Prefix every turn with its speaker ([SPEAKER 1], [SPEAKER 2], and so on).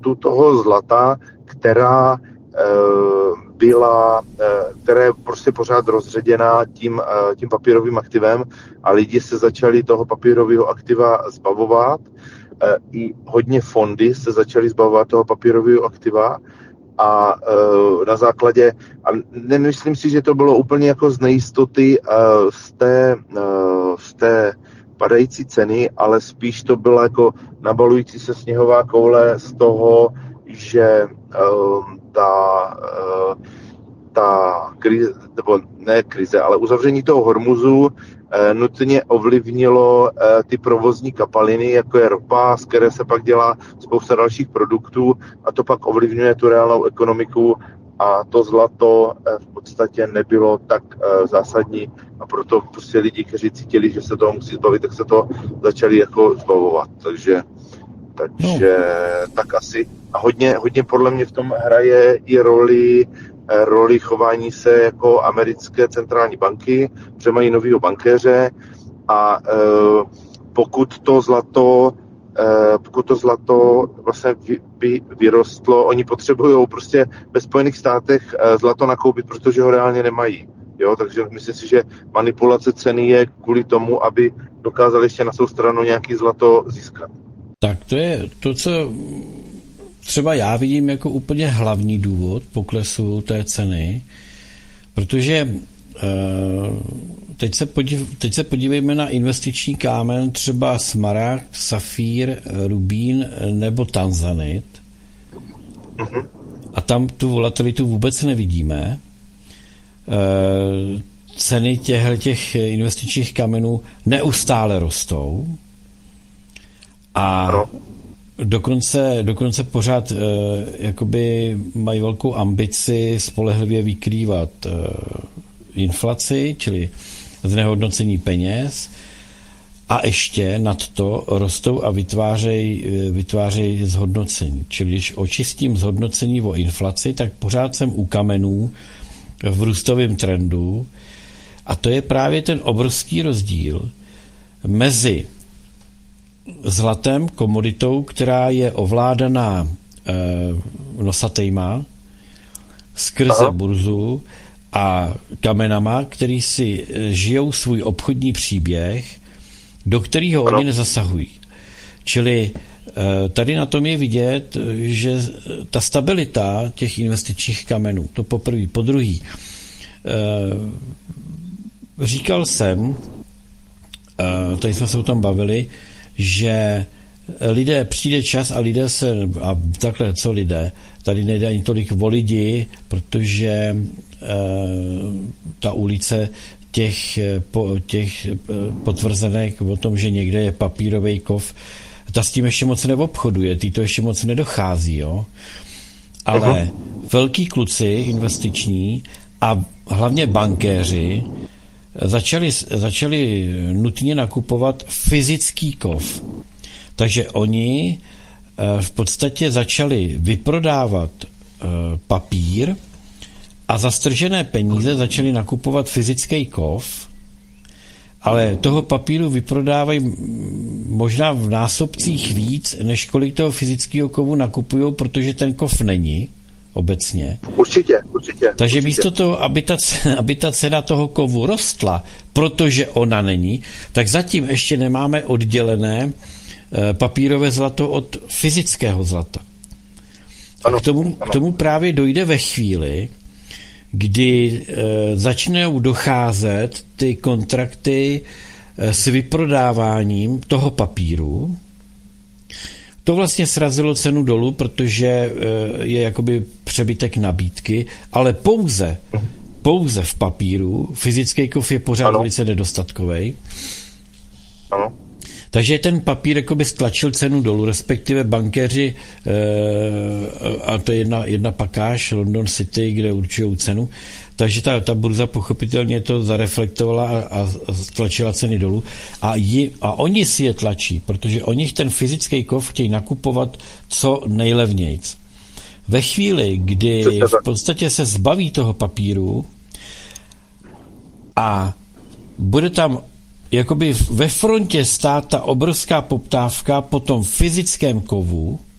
[SPEAKER 1] toho zlata, která která je prostě pořád rozředěná tím papírovým aktivem a lidi se začali toho papírového aktiva zbavovat. I hodně fondy se začaly zbavovat toho papírového aktiva a na základě, a nemyslím si, že to bylo úplně jako z nejistoty z té padající ceny, ale spíš to byla jako nabalující se sněhová koule z toho, že ta krize, nebo ne krize, ale uzavření toho Hormuzu nutně ovlivnilo ty provozní kapaliny, jako je ropa, z které se pak dělá spousta dalších produktů a to pak ovlivňuje tu reálnou ekonomiku a to zlato v podstatě nebylo tak zásadní a proto prostě lidi, kteří cítili, že se toho musí zbavit, tak se to začali jako zbavovat. Takže tak asi. A hodně podle mě v tom hraje i roli chování se jako americké centrální banky, protože mají novýho bankéře a pokud to zlato vlastně vyrostlo, oni potřebují prostě ve Spojených státech zlato nakoupit, protože ho reálně nemají. Jo, takže myslím si, že manipulace ceny je kvůli tomu, aby dokázali ještě na svou stranu nějaký zlato získat.
[SPEAKER 2] Tak to je to, co třeba já vidím jako úplně hlavní důvod poklesu té ceny, protože teď se podívejme na investiční kámen, třeba smaragd, safír, rubín nebo tanzanit. A tam tu volatilitu vůbec nevidíme. Ceny těch investičních kamenů neustále rostou a dokonce pořád jakoby mají velkou ambici spolehlivě vykrývat inflaci, čili znehodnocení peněz a ještě nad to rostou a vytvářejí zhodnocení. Čili když očistím zhodnocení o inflaci, tak pořád jsem u kamenů v růstovém trendu a to je právě ten obrovský rozdíl mezi zlatem, komoditou, která je ovládaná nosatejma skrze burzu a kamenama, který si žijou svůj obchodní příběh, do kterého oni nezasahují. Čili tady na tom je vidět, že ta stabilita těch investičních kamenů, to poprvé, po druhý, říkal jsem, tady jsme se o tom bavili, že přijde čas a lidé a takhle co lidé, tady nejde ani tolik o lidi, protože ta ulice těch potvrzenek o tom, že někde je papírový kov, ta s tím ještě moc neobchoduje, to ještě moc nedochází, jo. Ale velký kluci investiční a hlavně bankéři začali nutně nakupovat fyzický kov. Takže oni v podstatě začali vyprodávat papír a za stržené peníze začali nakupovat fyzický kov, ale toho papíru vyprodávají možná v násobcích víc, než kolik toho fyzického kovu nakupují, protože ten kov není obecně.
[SPEAKER 1] Určitě.
[SPEAKER 2] Takže místo toho, aby ta cena toho kovu rostla, protože ona není, tak zatím ještě nemáme oddělené papírové zlato od fyzického zlata. K tomu právě dojde ve chvíli, kdy začnou docházet ty kontrakty s vyprodáváním toho papíru. To vlastně srazilo cenu dolů, protože je jakoby přebytek nabídky, ale pouze v papíru. Fyzický kov je pořád velice nedostatkový. Takže ten papír jakoby stlačil cenu dolů, respektive bankéři, a to je jedna pakáž, London City, kde určují cenu, takže ta burza pochopitelně to zareflektovala a stlačila ceny dolů. A oni si je tlačí, protože oni ten fyzický kov chtějí nakupovat co nejlevnějc. Ve chvíli, kdy v podstatě se zbaví toho papíru a bude tam jakoby ve frontě stát ta obrovská poptávka po tom fyzickém kovu,